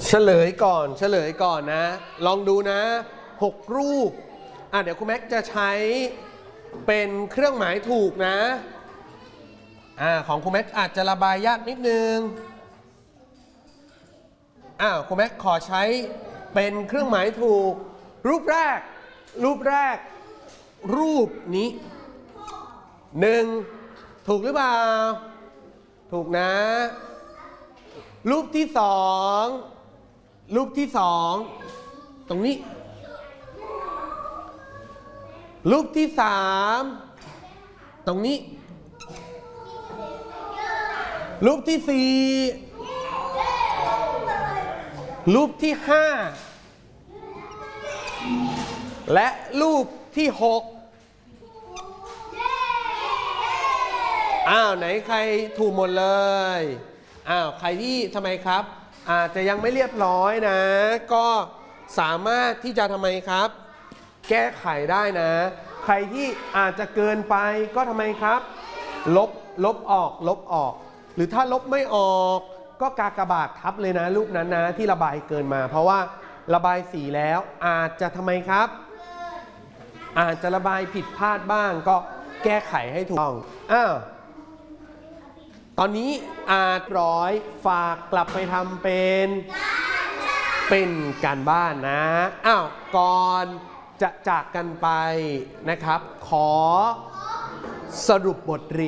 เฉลยก่อนนะลองดูนะ6รูปเดี๋ยวคุณแม็กจะใช้เป็นเครื่องหมายถูกนะของคุณแม็กอาจจะระบายยากนิดนึงคุณแม็กขอใช้เป็นเครื่องหมายถูกรูปแรกรูปนี้1ถูกหรือเปล่าถูกนะรูปที่2ตรงนี้รูปที่3ตรงนี้รูปที่4รูปที่5และรูปที่6ไหนใครถูกหมดเลยใครที่ทำไมครับอาจจะยังไม่เรียบร้อยนะก็สามารถที่จะทำไมครับแก้ไขได้นะใครที่อาจจะเกินไปก็ทำไมครับลบออกหรือถ้าลบไม่ออกก็กากบาททับเลยนะรูปนั้นนะที่ระบายเกินมาเพราะว่าระบายสีแล้วอาจจะทำไมครับอาจจะระบายผิดพลาดบ้างก็แก้ไขให้ถูกต้องตอนนี้ร้อยฝากกลับไปทำเป็นการบ้านนะก่อนจะจากกันไปนะครับขอสรุปบทเรียน